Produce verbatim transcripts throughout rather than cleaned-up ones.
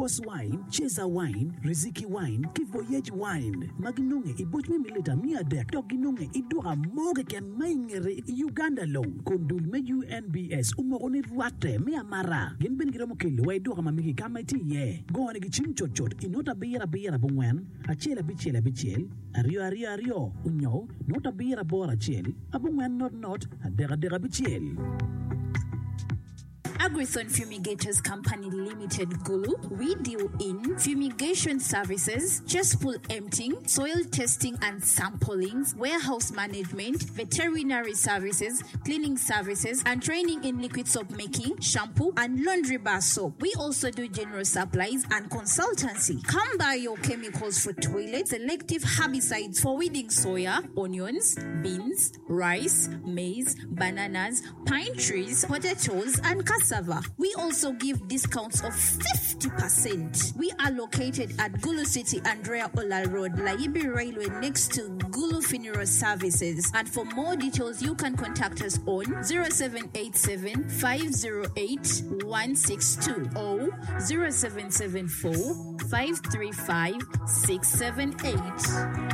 Boss Wine, Cheza Wine, Riziki Wine, Kivoyage Wine, Magnunge, Ibochme Milita, Mia Dek, Toginunge, Idora Moge Ken Maingere, Uganda Long, Kondul Me U N B S, Umoroni Rate, Mia Mara, Genben Gramokil, Waidora Mamiki Kamati, ye, go on a chim chot, Inota Beera Beera Bongwen, Achela Bichela Bichel, Ario Ario Ario, Unyo, Nota Beera Bora Chel, Abongwen not not, Adera Dera Bichel. Agrithon Fumigators Company Limited Gulu, we deal in fumigation services, cesspool emptying, soil testing and samplings, warehouse management, veterinary services, cleaning services, and training in liquid soap making, shampoo, and laundry bar soap. We also do general supplies and consultancy. Come buy your chemicals for toilets, selective herbicides for weeding soya, onions, beans, rice, maize, bananas, pine trees, potatoes, and cassava. We also give discounts of fifty percent. We are located at Gulu City, Andrea Ola Road, Laibi Railway, next to Gulu Funeral Services. And for more details, you can contact us on zero seven eight seven, five zero eight, one six two or zero seven seven four, five three five, six seven eight.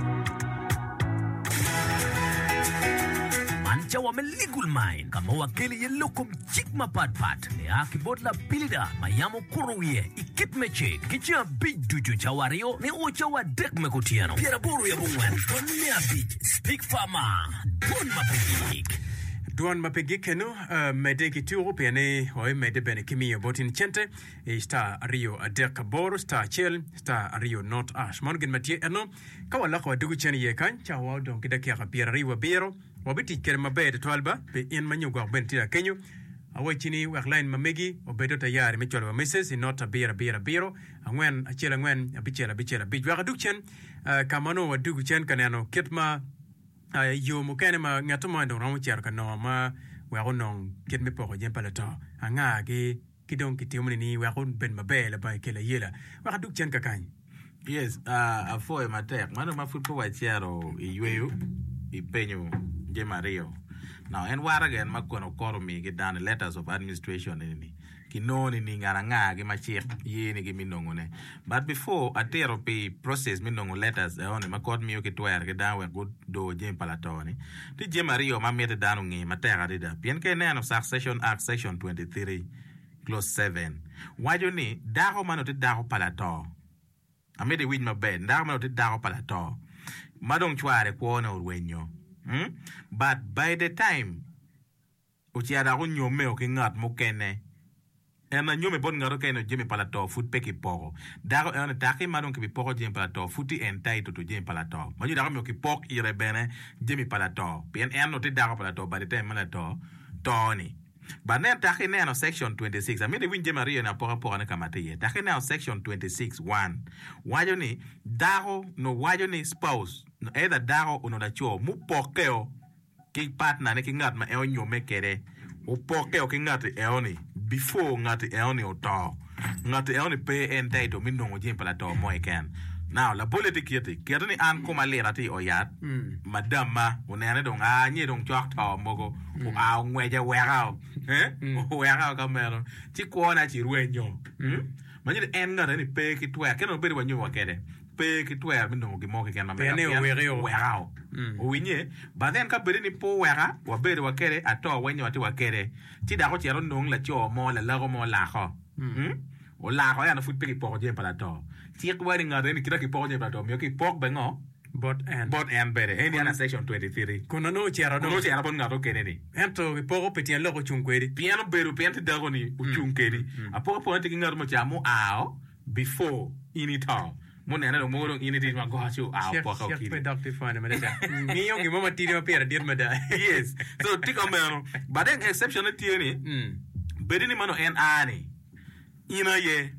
Chawa me legal mind kama wakili ye lokum chikma pat pat le akibot la pilida mayamo kuruye ikip meche kichia big duju chawario ne o chawa dek me kotiano piera boru ya bungwan tonia big speak farmer don mapigik Duan mapigik kenu mede kituro piane oi mede bene kimi botin chente sta Rio adek bor sta chel sta Rio not ash mongen matie eno kawala kwa dugu cheni ye kan chawa don kidaki ya piera riwa biro wabiti kerma bed twalba pe en manyu gwa bentira kenyu awe chini wakline mamegi obedo tayari mechwalwa misses inota bira bira biro angwen achela ngwen abichela bichela bijwa dukchen kamano wadugu chen kanano kitma yo mukene ma ngatuma ndo ramu cher kano ma wa nong kitme poko jempala to anga ge kidon kitimuni ni wa ben mabela ba kela yela wa dukchen kakany. Yes, uh afo matek mano mafupo wa chero iweyo ipenyo Mario. Now, and what again, Makono call me get down the letters of administration in me. Kinoni ningaranga, give my chief, ye ni give me nongone. But before a therapy process, me nongo letters, I only macod me okay to wear get down when good do Jim Palatoni. The Jim Mario, my made down on him, Matera did a Pienke Nan of Succession Act Section twenty-three, Clause seven. Why you need Daho man of the Daho Palator? I made it with my bed, Daho of the Daho Palator. Madon Chuare, Quona or Wenyo. Hmm? But by the time uchiada unyo meo kingat mukene ena nyume bon ngaro keno jemi palato foot peki poko dago ena taki madon ki poko jemi palato footy entitled to jemi palato maju dago meo ki pok ire bene jemi palato pien eno ti dago palato by the time malato toni but then taki neno section twenty-six I mean the win jemi rio na poko poko na kamate ye taki neno section twenty-six one wajo ni dago no wajo ni spouse no either dago uno da chuo mu pokeo ki partner ne ki ngat ma eo nyome kere o pokeo ki ngat eo ni before ngat eo ni o to ngat eo ni pe entitled mi nongo jim pala to mo eken now la bolete kiete kiete ni an kuma lera ti o yat madama unene dong a nyi dong chok to mogo o a ngweje wera eh o wera ka mero ti kuona ti ruenyo hm manyi en ngat ni pe ki twa keno be wa nyu wa kede pe ki twa mi nongo ki mo ki kenma me ne wereo werao o winye but then ka bere ni po wera wa bere wa kere ato wenyo ati wa kere ti da ko chero nong la cho mo la la ko mo la ko hm o la ko ya na fut pe ki po je pala to ti ko wari ngare ni kira ki po je pala to mi ki po bengo bot and bot and bere any ana section twenty-three kono no chero no no chero bon ngaro kere ni ento ki po petien lo ko chunkweri piano bere piano da ko ni u chunkeri apo po ti ngaro mo chamo ao before inita mon ena lo moro initi ma go hachu a po ka ki productive fund ma da mi yo ki mama tiri ma pera dir ma da yes so tik on mano but then exception ti ni beri ni mano en ani ina ye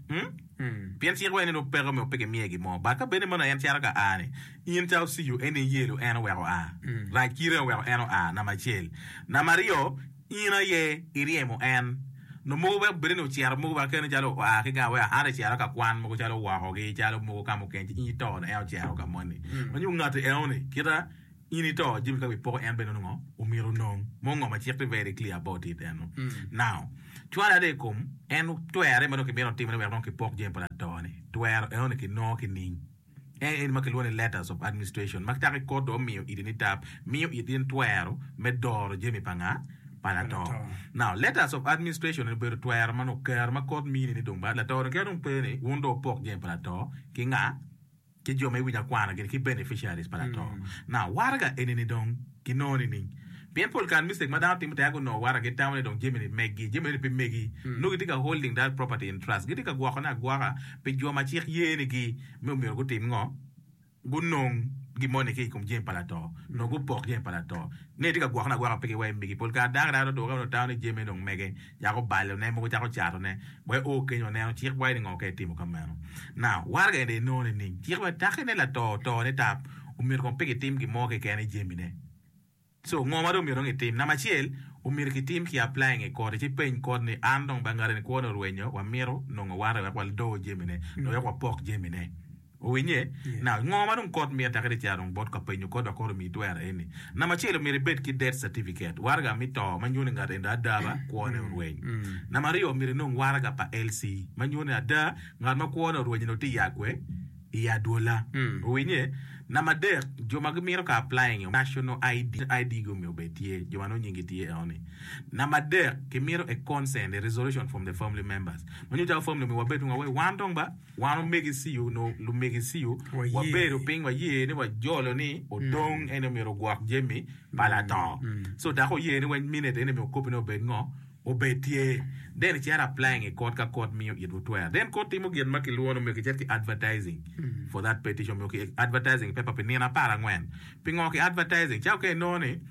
hm bien ti ko no pera me peke miegi mo ba ka beri mano en tiara ka ani in tell see you any yelo en wero a like kire wero en a na ma chel na mario ina ye iriemo en no mo ba bere no chiara mo ba ken jalo a ke ga wa are chiara ka kwan mo jalo wa ho ge jalo mo ka mo ken ti to na el chiara ka moni manyu ngate el ni kira ini to jim ka bi po en be no ngo o miro no mo ngo ma chiete very clear about it no now chwala de kum en twere mano ke bino timne wer non ke pok jem para toni twere e on ke no ke ning en en makelone letters of administration makta ko do mio idini tap mio idin twere me doro jemi panga para to now letters of administration en ber twere mano ker ma kod mi ni dong ba la to ke dong pe ni wondo pok jem para to ki nga ki jo me winya kwana ki beneficiaries para to now warga enini dong ki noni ni bien pol kan mistake madam tim ta ko no wara ke tawne don jemini megi jemini pe megi no gitika holding that property in trust gitika gwa kona gwa pe jo ma chi yene gi me me ko tim ngo gunong gi moni ke kum jem pala to no go pok jem pala to ne tika gwa kona gwa pe ke wa megi pol ka da da do ko tawne jemini don mege ya ko balo ne mo ko ta ko charo ne we o ke no ne chi wa ni ngo ke tim ko mano now warga de no ni chi wa ta ke ne la to to ne tap o mir ko pe ke tim gi mo ke ke ne jemini so ngoma do miro ngi team na machiel o mir ki team ki applying e code ci pen code ni andong bangare ni ko no ruenyo wa miro no ngwara wa kwal do jemine no ya kwa pok jemine o winye na ngoma do code mi ta kare tiarong bot ka pen ko do ko mi to era eni na machiel mi bet ki death certificate warga mi to manyuni ngare nda daba ko no ruenyo na mario mi no warga pa L C manyuni ada ngar ma ko no ruenyo no ti yakwe ya dola o winye na mader jo magmiro ka applying national I D I D go mi obetie jo mano nyingi tie oni na mader ke miro e consent a resolution from the family members when you tell family me wabetu ngwe wandong ba wano megi see you no lu megi see you waberu ping wa ye ni wa jolo ni odong ene miro gwak jemi balaton so da ko ye ni when minute ene me ko no be ngo obetie then it's applying a court ka court mi it would wear then court timo gen maki luono me ki advertising mm. for that petition me ki advertising paper pe nina para ngwen pingo ki advertising cha okay no ni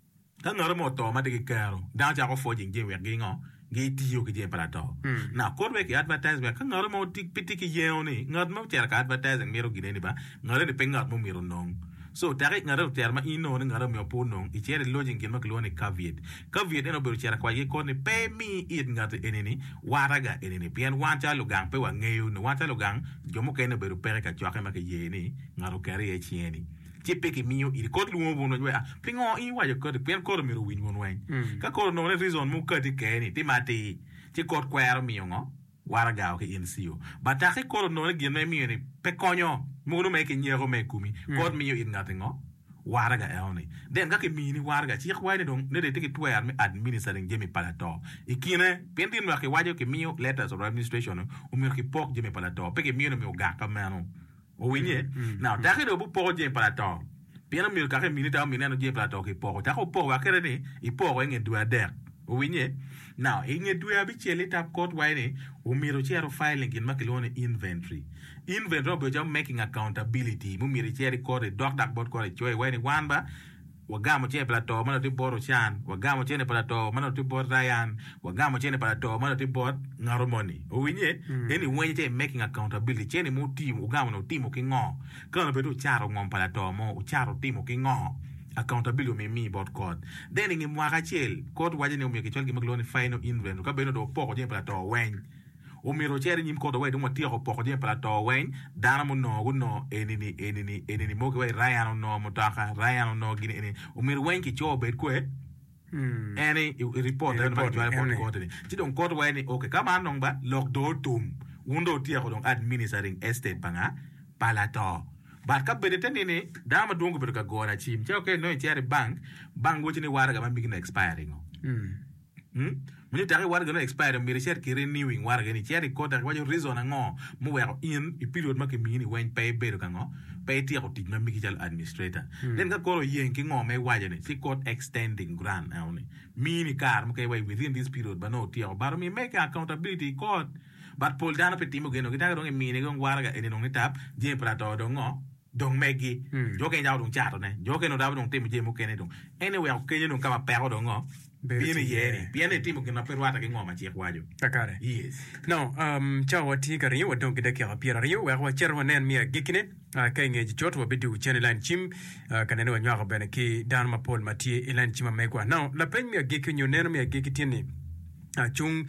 ka ngoro mo to ma de karo dan cha ko forging je we gingo ge tiyo ki je para to mm. na court we ki advertising ka ngoro mo tik pitiki ye oni ngot mo cha ka advertising mero gineni ba ngoro ni pengat mo mero nong so tarik ngaro terma ino ni ngaro me oponong i chere login gen maklone caveat caveat eno beru chera kwa ye ko ni pe mi it ngate eneni waraga eneni pian wanta lugang pe wa ngeu no wanta lugang jomo kene beru pere ka chwa ka ye ni ngaro kare ye chieni chipe ki miyo i ko lu mo no we pingo i wa ye ko pian ko mi ru win won wen ka ko no reason mu ka ti keni ti mati ti ko kwero mi ngo waraga ke insio batake ko no ne gen mi ni pe konyo mo no me ke nyero me kumi ko mi yo in ngatingo waraga elni den ga ke mi ni waraga chi kwa ni don ne de te ki twer me administering jemi palato ikine pendin wa ke waje ke mi letters of administration o mi ki pok jemi palato pe ke mi no mi ga ka mano o winye now da ke do bu pok jemi palato pena mi ka ke mi ni ta mi no jemi palato ke pok ta ko pok wa ke ni i pok wa nge dua der o winye now inge dua bi chele tap court wa ni o mi ro chero filing in makilone inventory inventory be jam making accountability mu mi ro chero ko doc dak bot ko choy wa ni wan ba wagamo che plato mano ti boro chan wagamo che ne plato mano ti bor Ryan wagamo che ne plato mano ti bor ngaromoni o winye eni wenye che making accountability che ne mu team wagamo no team ki ngo kono be do charo ngom plato mo u charo team ki ngo accountability me mi bot code then ngi mwaka chel code waje ne mi ke chol ki maglone final inventory ka be no do poko je plato wen o mi ro chere nyim ko do we do mo tiro poko je plato wen dana mo no no enini enini enini mo ke we Ryan no mo taka Ryan no gini enini o mi ro wen ki chobe ko e hmm any report den ma jwale ko ko de ti don ko we ni okay kama non ba log do tum undo tiro don administering estate banga palato but ka bedete nini dama dongo bedo ka gora chim che okay no tiare bank bank wo chini wara ga mambigi na expiring mm mm muni tare wara ga no expire mi research ki renewing wara ga ni tiare ko da wajo reason ngo mu wero in i period make mini when pay bedo ka ngo pay ti ko tigna mi kijal administrator then ka ko yen ki ngo me waje ni si court extending grant only mini car mu kay way within this period but no ti o bar mi make accountability court but pol dana petimo geno kita ga mini ngo wara ga ene no ni tap je prato do ngo dong megi joke nyaw dong chato ne joke no dawo dong temu je mu kene dong anyway o kenye no kama pero dong ngo biene yeni biene timu kena perwata ke ngoma chi kwajo takare yes no um chawa ti kare wo dong de ke apira rio wa wa cherwa nen mi gikine ka nge jot wa bidu chene line chim kana ne wa nywa bene ki dan ma pol matie line chima megwa now la pen mi gikinyo nen mi gikitini chung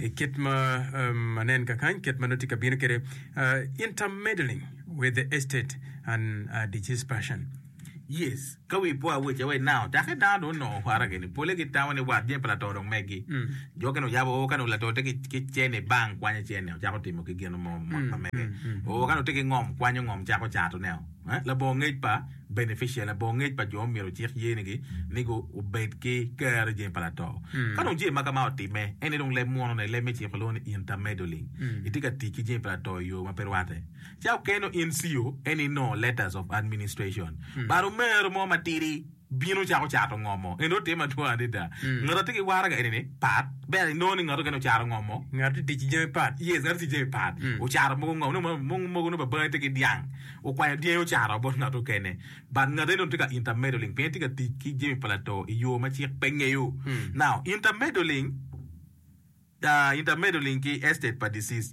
kitma manen ka kan kitma notika bine kere intermeddling with the estate and uh, dispersion. Yes, ka we po we we now. Ta ke down don't know wara ke ni pole ke down ni wat je para to dong megi. Jo ke no ya bo ka no la to te ke chene bang kwa nya chene ja ko timo ke geno mo ma megi. O ka no te ke ngom kwa nya ngom ja ko cha to ne. Eh la bo ngai pa beneficial la bo ngai pa jo mi ro chi ye ni ki ni go ubet ke ka re je para to. Ka no je ma ka ma ti me ene dong le mo no le me chi ko lo ni intermeddling. Itika ti ki je para to yo ma perwate. Ja ke no in C O any no letters of administration. Baru mer mo matiri bino chako chato ngomo eno tema to adida ngara tiki wara ga ene pat be no ni ngara ga no charo ngomo ngati ti je pat yes ngara ti je pat o charo mo ngomo no mo mo no ba tiki diang o kwa die o charo bo na to kene ba ngara no tika intermeddling pe tika tiki je palato yo ma chi penge yo now intermeddling the intermeddling ki estate pa disease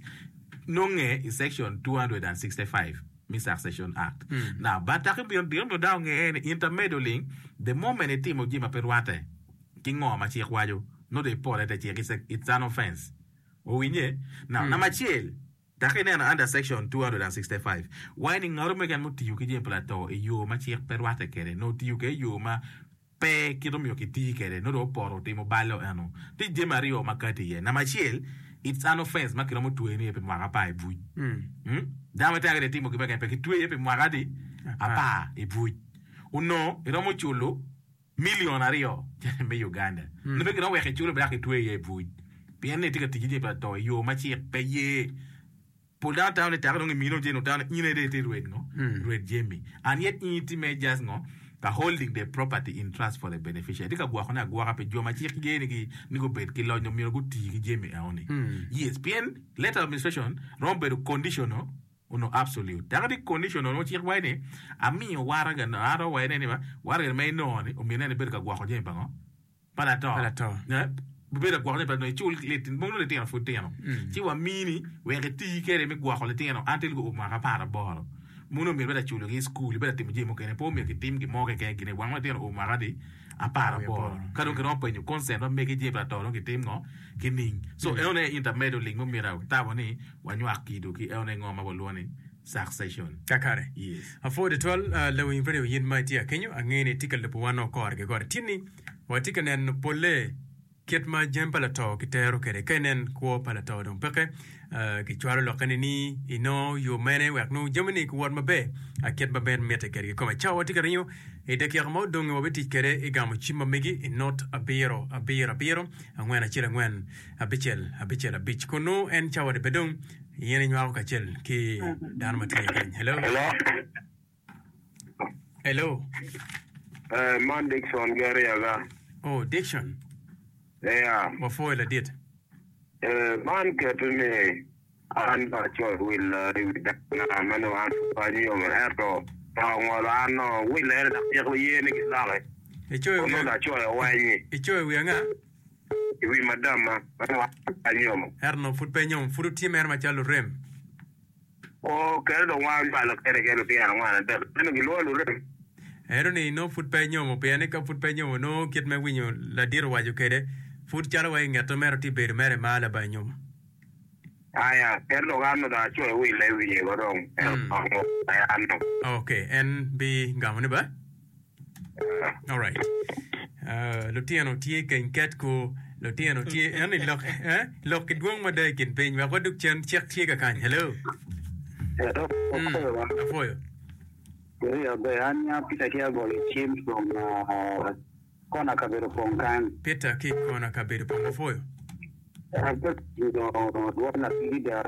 nonge is section two sixty-five Missuccession Act. Mm. Now, but I can be on the down in intermeddling the moment a team of Jima Perwate, King or Machi Quayo, no they pour at the it's an offense. Oh, we know. Now, mm. Namachil, Taken under section two sixty-five. Whining Normagan Muti Plateau, you Machi Perwate kere, no T U K, you ma pe Kidomioki tea kere, no poro, Timo Balo Ano, the Jemario Macati, Namachil. It's an offense, Makiramu to any Marapai bui. Hm? Damata the team of Quebec and Peki two epi Maradi, a pa, a bui. Uno, Romo Chulo, millionario, me Uganda. No make no way a chulo back to a bui. Piane take a ticket plateau, you machi pay. Pull down down the Taron Mino Geno down in a dated red, no? Red Jamie. And yet, intimate just no. The holding the property in trust for the beneficiary. Tika guakona guaka joma chiki genegi nigo bed kilo no miro guti jemi aoni. Yes, P N letter administration rompe conditional uno absolute. Dagadi conditional no chiki waine ami waraga na aro waine ni ba waraga may no ni umina ni bed ka guako jemi bango. Para to. Para to. Ne? Beda guako jemi no chul letin bongo letin futeno. Chiwa mini wege ti kere me guako letino until go umaka para boro. Muno mi beda chulo ki school beda tim jemo kene po mi ki tim ki mo ke ke kine wang matero o maradi a para bo kado ke rompe ni consent no make je plato no ki tim no ki ning so e one intermeddling mo mi ra ta woni wanyu akido ki e one ngoma bo loni succession kakare yes afo de tol le wi video yin ma dia kenyo angene tikal de wano ko arge gor tini watika nen pole ket ma jem palato ki tero kere kenen ko palato don peke ki chwaro lo kanini ino yo mene wak no jamani ko war mabe a ket ba ben meta kere ko ma chawo tikarinyo e de kere mo don wo beti kere e gamu chima megi e not a biro a biro a biro angwena chira ngwen a bichel a bichel a bich kono en chawo de bedon yene nyawo ka chel ki dan mate ken hello hello hello uh man Dixon gari aga oh Dixon yeah what for la dit uh man ketune an ba chol will na mano an pa ni o merto pa ngora no will le da ye ko ye ni kisale e choy no da choy wa ni e choy wi nga wi madama mano anyo erno fut pe nyom fut ti mer ma chalo rem o ke do wa ba lo kere kere ti an wa da no gi lo lo rem ero ni no fut pe nyom pe ne ka fut pe nyom no kit me winyo la dir wa jo kede fut chalo wa ngato mer ti ber mere mala ba nyom aya perlo gano da choy wi le wi go dong aya no okay and be gamone ba all right uh lutiano tie ken ket ko lutiano tie ani lok eh lok kidwong ma dai kin pen wa ko duk chen chek tie ka kan hello hello afoyo yeah be anya pita kia go chim from kona kabero ponkan pita ki kona kabero pongo afoyo I've you know, one of the leader,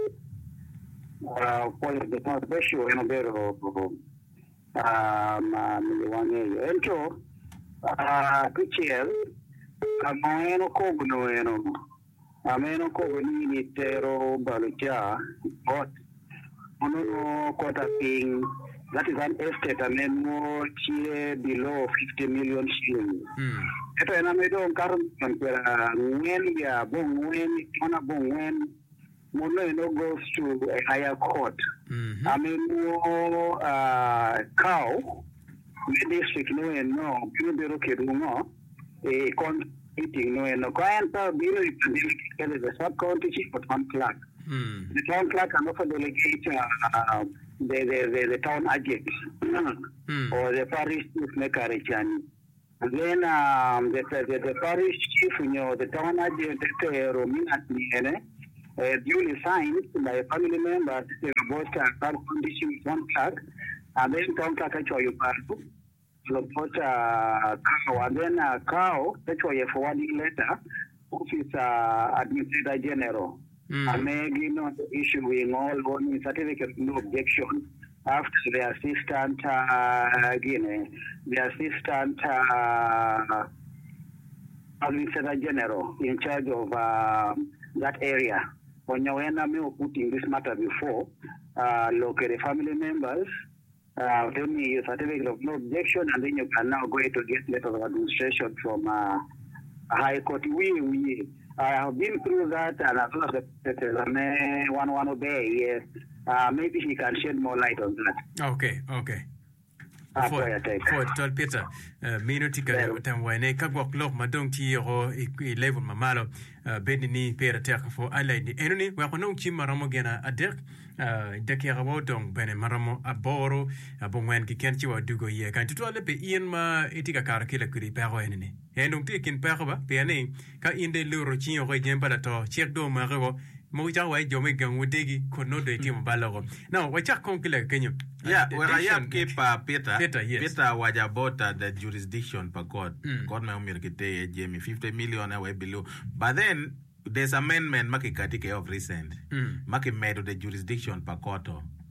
uh, for the controversial in a bit of, um, one year. And so, uh, Pichel, a Moeno Cogno, a Meno Cogni, Tero, Balucha, but Mono Quota Ping, that is an estate, and then more cheer below fifty million shillings. Ito na may doon karon pera when ya bong when ona bong when mono no goes to a higher court. Mm-hmm. I mean no uh cow the district no no pero que no e con eating no no client bill is the sub county chief of town clerk. Mm. The town clerk can also delegate uh, the the, the, the town agent mm. or the parish chief maker chani. And then um, the, the the parish chief, you know, the town agent Romina Tiene, uh, duly signed by family members about a condition contract, and then contract actually you about a cow, and then a cow actually a forwarding letter, office uh, administrator general. Mm. And maybe you know issuing all warning certificate no objection after the assistant uh, again the assistant uh, administrator general in charge of uh, that area. When you end up putting this matter before, uh, locate the family members, uh, tell me a certificate of no objection, and then you can now go to get letter of administration from uh, a high court. We we. I have been through that, and as well as the, the, the one one obey. Yes, uh, maybe he can shed more light on that. Okay, okay. After For I take. for tol Peter, minuti ka tamwane ka gwak lok madong ti ro i level mamalo bedi ni pera tek fo alay ni enuni wa ko non chi maramo gena adek de ke rawo dong bene maramo aboro abongwen ki ken chi wa dugo ye kan tuto le pe ien ma etika kar kila kuri pero enini enung ti kin pero ba pe ani ka inde luro chi ro jemba da to chek do ma ro mo ja wa jo me gang wudegi ko no de ti mo balago now wa chak kon kila kenyo. Yeah, where I have keep uh, Peter. Peter, yes. Peter was about uh, the jurisdiction per court. Mm. Court may umirkite Jamie fifty million away below. But then there's amendment maki katike of recent. Mm. Maki made the jurisdiction per court.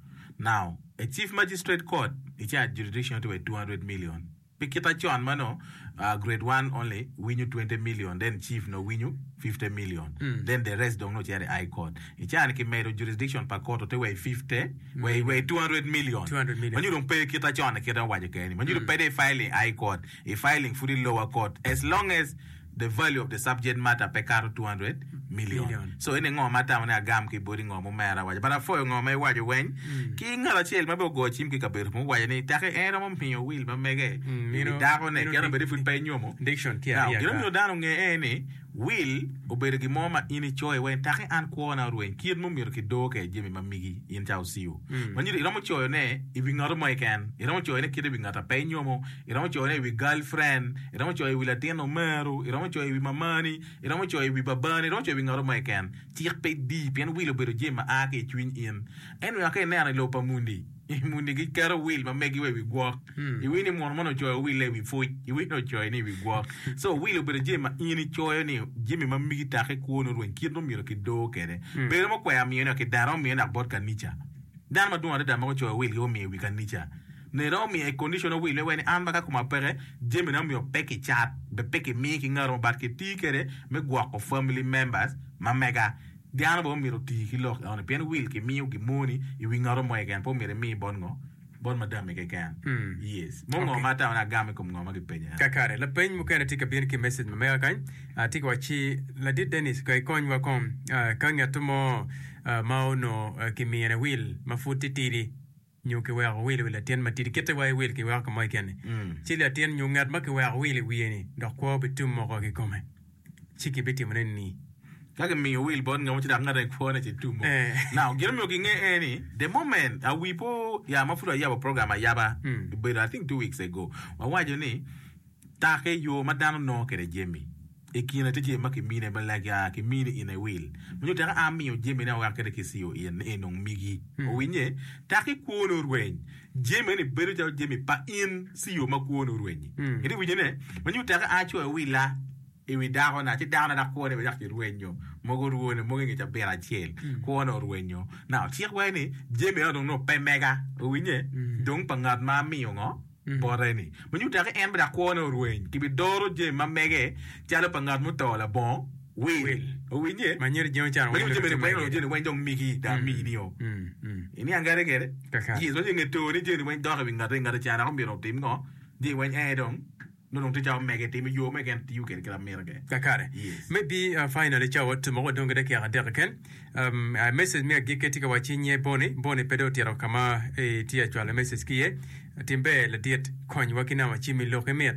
Now, a chief magistrate court, it had jurisdiction to a two hundred million. Pikita John Mano, uh, grade one only, win you twenty million. Then chief no win you fifty million. Mm. Then the rest don't know the high court. It had made a jurisdiction per court to way fifty, way way two hundred million. two hundred million. When you don't pay Kita John, Kita Wajaka, when you don't pay the filing high court, a filing for the lower court, as long as the value of the subject matter per caro two hundred million. million. So in a matter on a gam ki boarding or mumara, but a foil no may watch when King a chill, maybe go chim kick a bit from why any take a air on your wheel, but make it. You know, that one, get a bit of pay no more. Diction, yeah, yeah. You don't know down on any will obey the mama in a choy when take and corner when kid mumurki dog Jimmy Mamigi in Chao see you. When you don't choy ne, if you not my can, you don't join a kid being at a pay no more, you don't join with girlfriend, you don't join with a ten or meru, you don't join with my money, you don't join with a bunny, don't join out of my can. Tick pay deep and will obey the Jim Ake twin in. And we are can now lopa mundi. Mundi get care will, but make you we walk. You win him one mono joy, we lay with foot, you win no joy, any we walk. So will obey the Jim any joy, any Jimmy Mammy take corner when kid no milky dog. But I'm quite a million, okay, that on me and a vodka nicha. Dan ma doing that much will you me we can nicha. Ne ro mi a conditional will when ambaka kuma pere Jimmy nam your pecky chat be pecky making out about ke tikere me guac of family members ma mega diana bo mi ro tiki lock on a pen will ke mi ki money you wing out mo again po mi me bongo bon madame ke kan yes mo ngo mata ona game ko ngo ma ki penya kakare la pen mu kana tika bien ki message ma mega kan atika wachi la dit Dennis kai kon wa kom kanga tumo mao no ki mi na will mafuti tiri nyu ke wa will will ten matiri kete wa will ke wa ko mai ken chili ten nyu ngat ma ke wa will wi ni do ko bitum mo ko ke come chiki biti manen ni kage mi will bon ngam ti danga rek fo na ti tumo now get me looking any the moment a we po ya mafura ya program ayaba but I think two weeks ago wa waje ni ta ke yo madano no ke Jemmy e kina te je maki mine ba like ya ke mine in a will munyo ta ami o Jemmy na wa ke ke si o in enong migi o winye ta ke ko no rwen Jemmy ni beru ja Jemmy pa in si o ma ko no rwen iri winye ne munyo ta a cho wi la e wi da na ti da na ko ne ba ti rwenyo mogo ruone mogo ngi ta bera chiel ko no rwenyo now ti wa ni Jemmy no no pe mega o winye dong pangat ma mi o ngo Boreni. When you take en bra ko no ruin, ki bi doro je ma mege, jalo pangat mo to la bon. Will. O winye. Manyer je chan. When you je me no je wen dong miki da mi ni o. Ini angare gere. Ki so je ngeto ni je wen do ka bi ngata ngata chana ko bi ro tim no. Je wen e dong. No no te jaw mege tim yo mege ti u ke la merge. Kakare. Maybe uh, finally chawo tomorrow dong gede ki ga ken. Um a message me gi ketika wa chinye boni, boni pedo tiro kama e tia chwala message kiye. Timbe la diet kony wakina wa chimi loke met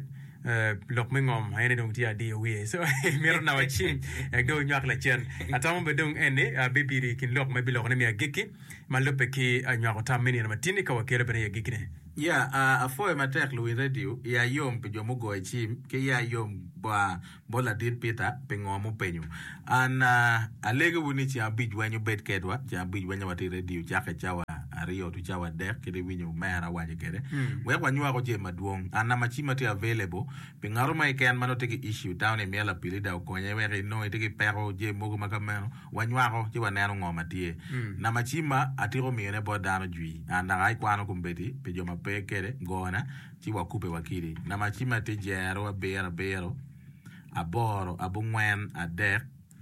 lok mengom ayene dong dia di wi so mer na wachim ek do nyak la chen atam be dong ene bebiri kin lok me bilok ne mi agiki malope ki anyak ta meni na matini ka wakere bene agiki ne yeah uh, afo ma tek lu radio ya yom pe jomo go chim ke ya yom ba bola dit pita pe ngomo penyu an uh, alege woni chi abij wenyu bet kedwa chi abij wenyu wati radio chake chawa ario tu chawa dek kede winyu mera waje kede mm. we kwa nywa ko je maduong ana machima ti available pe ngaro mai ken mano teki issue down e miela pilida ko nye we no teki pero je mogo makameno wanywa ko ti waneno ngoma tie mm. na machima atiro miene bodano jui ana ai kwano kumbeti pe joma pe kede gona ti wakupe wakiri na machima ti jero bero bero aboro abungwen adek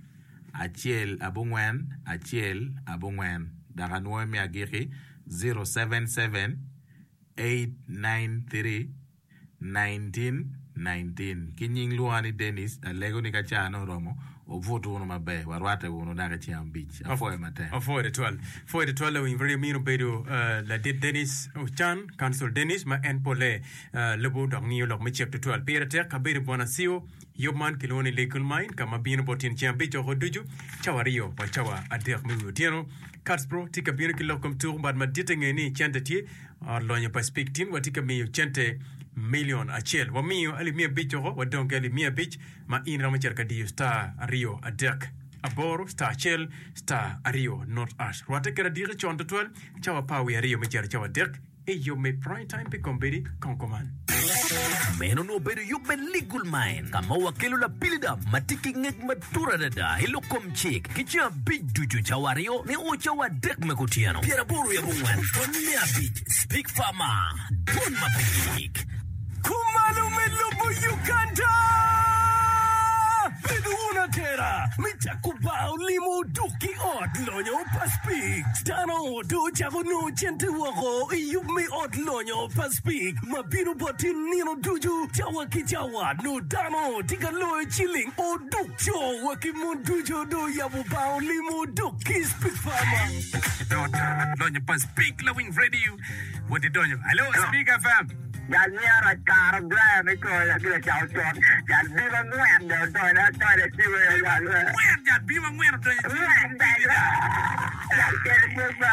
achiel abungwen achiel abungwen daga nuwe mi agiri zero seven seven eight nine three one nine one nine kinying luani Dennis alego ni kachano romo o voto uno mabe warwate uno daga chiam beach afoe mate afoe de twelve foe de twelve we very miro bedo la dit Dennis Ochan council Dennis ma en pole lebo dog ni lok me chep de twelve pere tek kabere bona sio Yobman kiloni legal mine kama bino botin chambi cho duju chawario pa chawa ader mi tieno Carlsbro tika bino kilokom tour bad ma ditenge ni chantati or lonya perspective watika mi chante million achel wa mi ali mi bicho wa donc ali mi bich ma in rama cerka di star rio adek aboro star chel star rio not ash watika dire chonto twel chawa pawi rio mi cerka chawa dek e yo me prime time pe kombedi konkoman Meno no bedo yuk ben legal mine. Kama wakelo la pilida matiki ngek matura dada hilo komchik. Kicha big duju chawario ne o chawa dek mekutiano. Piera boru ya bungwan. Tonne abit. Speak farmer. Don mapik. Kumalo melobo Uganda. Bedu una tera. Micha kubao limo duki ot lonyo paspik. Stano do chavo no chente wako. Iyub me ot lonyo paspik. Mabiru botin nino duju. Chawa ki chawa no dano. Tika loe chilling o duk cho. Waki mo dujo do yabu bao limo duki speak farmer. Dota lonyo paspik loving radio. What did you? Hello, Speak F M. Yan niya car drive ko ya kila chao chon. Yan di ba ngwen do to na to le siwe ya. Ngwen ya bi ma ngwen to. Ngwen da ya. Ya kele mo sa.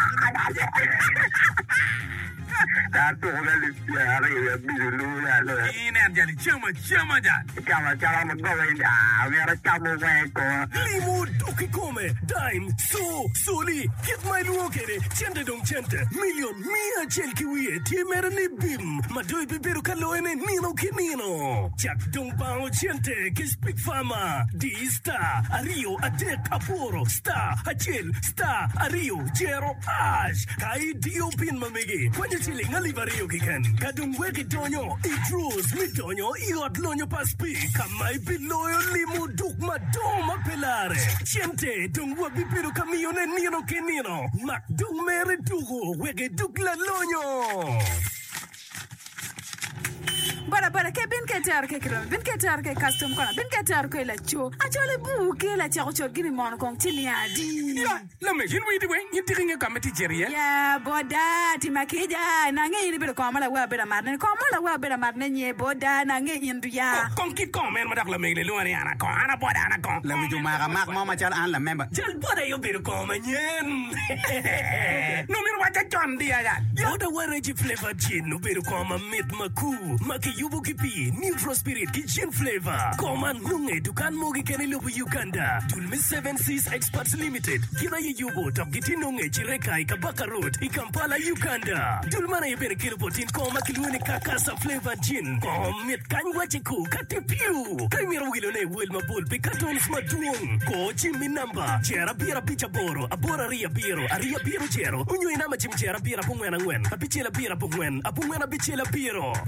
Ta to le li ya re ya bi lu ya lo. Ine an jali chama chama ja. Chama chama mo go ya. Ya ra chama we ko. Limo duki come. Dime so soli. Get my luokere. Chente dong chente. Million mia chel kiwi. Tiemere ni bim. Madoi beberu kaloene nino kinino. Chak dong bao chente. Ke speak farmer. Di star. Ario adek aporo. Star. Achel. Star. Ario. Jero ash. Kai dio pin mamegi. Kwenye chiling alivario kiken. Kadung weki donyo. Idrus mi donyo. Iot lonyo paspi. Kamai biloyo limu duk madoma pelare. Chente. Dung wabi beberu kamione nino kinino. Mak dung mere dugo. Wege duk la lonyo. Bara bara ke bin ke tar ke kram bin ke tar ke custom kona bin ke tar ke la cho a cho le bu ke la cha cho gini mon kon tini adi Ya, la me jin wi di we yin tinga kamati jeria. ya boda ti makija na nge ni be ko mala wa be na marne ko mala wa be na marne nye boda na nge indu ya Kon kit kon men madak la me le lo ani ana kon ana boda ana kon. La mi ju mara mak mama chal an la member. Jal boda yo be ko ma nyen. No mi wa cha chon dia ya. Boda wareji flavor gin no be ko ma mit maku maki yubu kipi new spirit kitchen flavor koma nunge dukan mogi kene lubu Uganda dulmi seven seas experts limited kira ye yubu top giti nunge chireka ikabaka road ikampala Uganda dulmana ye bere kilo potin koma kilwene kakasa flavor gin komit kanywa chiku katipiu kaimiro wilone wilma bulbi katons maduong ko chimi namba chera bira picha boro abora ria biro aria biro chero unyo inama chim chera bira pungwena ngwen apichela bira pungwen apungwena bichela biro